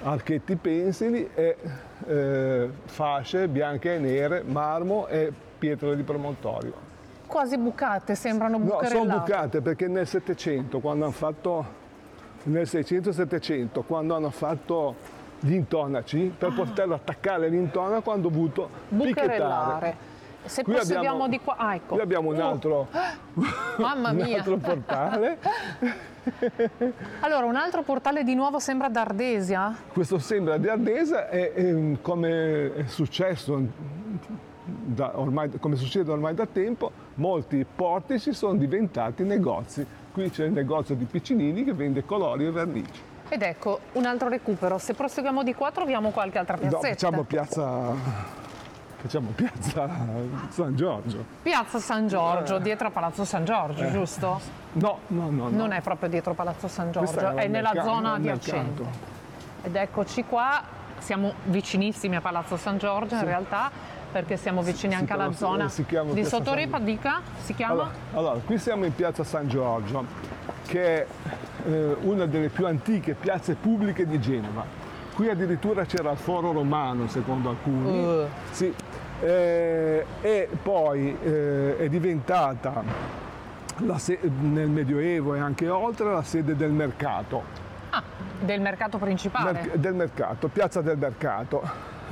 archetti pensili e fasce bianche e nere, marmo e pietre di promontorio. Quasi bucate, sembrano No, bucarellate. sono bucate perché nel 700, quando hanno fatto, nel 600-700, quando hanno fatto gli intonaci, per poterlo attaccare l'intonaco hanno dovuto picchettare. Bucarellare. Se Qui proseguiamo abbiamo- di qua, ah, ecco. Qui abbiamo un altro, Mamma un mia. altro portale. Allora, un altro portale di nuovo sembra d'Ardesia. Questo sembra di Ardesa e come è successo come succede ormai da tempo, molti portici sono diventati negozi. Qui c'è il negozio di Piccinini che vende colori e vernici. Ed ecco, un altro recupero. Se proseguiamo di qua troviamo qualche altra No, piazzetta. facciamo piazza San Giorgio. Piazza San Giorgio, dietro a Palazzo San Giorgio, giusto? No. Non è proprio dietro Palazzo San Giorgio, Questa è nella mercato, zona al adiacente. mercato. Ed eccoci qua, siamo vicinissimi a Palazzo San Giorgio in realtà, perché siamo vicini anche alla però zona si chiama di Piazza Sottoripa, dica, si chiama? Allora, qui siamo in piazza San Giorgio, che è una delle più antiche piazze pubbliche di Genova. Qui addirittura c'era il foro romano, secondo alcuni. Sì. E poi è diventata nel Medioevo e anche oltre la sede del mercato. Ah, del mercato principale. Del mercato, piazza del mercato.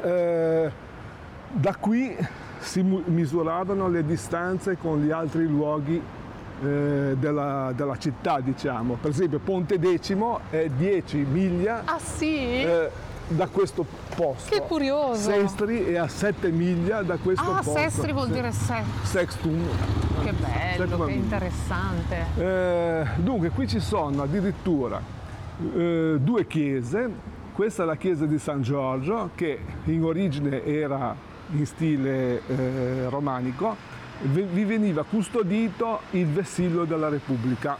Da qui si misuravano le distanze con gli altri luoghi della città, diciamo. Per esempio Ponte Decimo è 10 miglia Ah sì? da questo posto. Che curioso! Sestri è a 7 miglia da questo posto. Sestri vuol dire Sextum. Che bello, Sextum. che interessante. Dunque qui ci sono addirittura due chiese. Questa è la chiesa di San Giorgio, che in origine era in stile romanico. Vi veniva custodito il vessillo della Repubblica.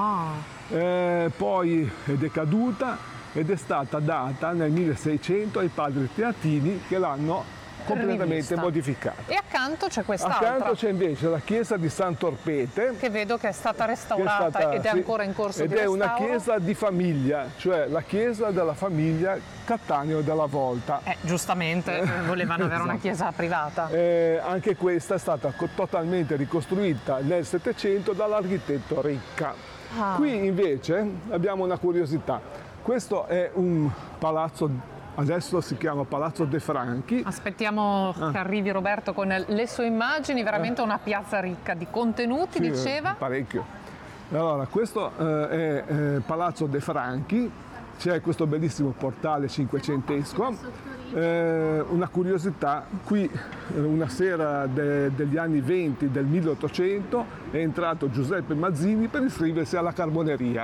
Poi è decaduta ed è stata data nel 1600 ai padri teatini che l'hanno completamente Rivista. modificata. E accanto c'è quest'altra. Accanto c'è invece la chiesa di San Torpete, Che vedo che è stata restaurata ed è sì, ancora in corso di ed è restauro. una chiesa di famiglia, cioè la chiesa della famiglia Cattaneo della Volta. Giustamente, volevano avere una Esatto. chiesa privata. Anche questa è stata totalmente ricostruita nel Settecento dall'architetto Ricca. Qui invece abbiamo una curiosità. Questo è un palazzo, adesso si chiama Palazzo De Franchi. Aspettiamo che arrivi Roberto con le sue immagini, veramente una piazza ricca di contenuti, Sì, diceva. parecchio. Allora, questo è Palazzo De Franchi, c'è questo bellissimo portale cinquecentesco. Una curiosità, qui una sera degli anni 20 del 1800 è entrato Giuseppe Mazzini per iscriversi alla carboneria.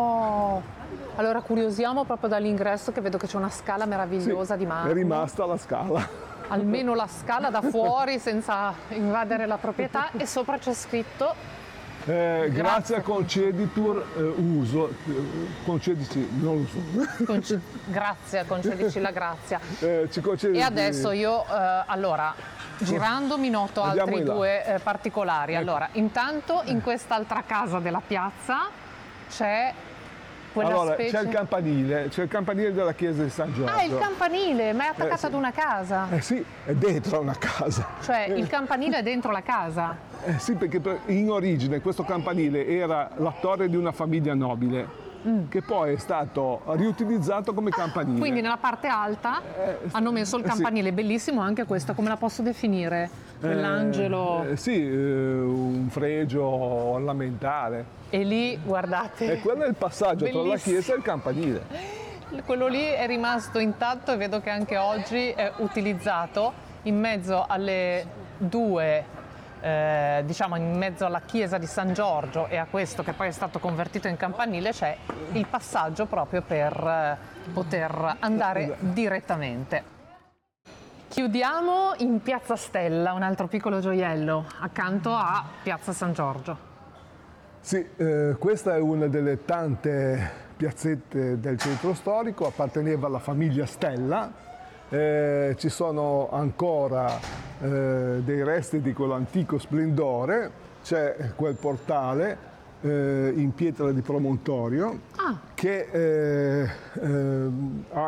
Allora curiosiamo proprio dall'ingresso, che vedo che c'è una scala meravigliosa di marmo. È rimasta la scala. Almeno la scala da fuori senza invadere la proprietà, e sopra c'è scritto Grazie a conceditur uso, concedici, non lo so. grazie, concedici la grazia. Ci concedi E adesso io, allora, girandomi noto Andiamo altri in là. due particolari. Ecco. Allora, intanto in quest'altra casa della piazza c'è quella Allora, specie... c'è il campanile della chiesa di San Giorgio. Ah, il campanile, ma è attaccato sì. ad una casa. Sì, è dentro una casa. Cioè, il campanile è dentro la casa. Sì, perché in origine questo campanile era la torre di una famiglia nobile, che poi è stato riutilizzato come campanile. Quindi nella parte alta hanno messo il campanile, bellissimo anche questo, come la posso definire? Quell'angelo. Sì, un fregio ornamentale. E lì, guardate. E quello è il passaggio tra la Bellissimo. chiesa e il campanile. Quello lì è rimasto intatto e vedo che anche oggi è utilizzato in mezzo alle due, diciamo in mezzo alla chiesa di San Giorgio e a questo che poi è stato convertito in campanile, c'è il passaggio proprio per poter andare direttamente. Chiudiamo in Piazza Stella, un altro piccolo gioiello, accanto a Piazza San Giorgio. Sì, questa è una delle tante piazzette del centro storico, apparteneva alla famiglia Stella, ci sono ancora dei resti di quell'antico splendore, c'è quel portale in pietra di promontorio che ha